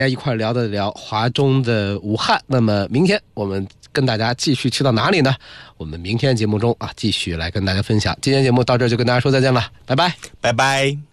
一块聊的聊华中的武汉。那么明天我们跟大家继续去到哪里呢？我们明天节目中继续来跟大家分享。今天节目到这儿就跟大家说再见了，拜拜， 拜拜。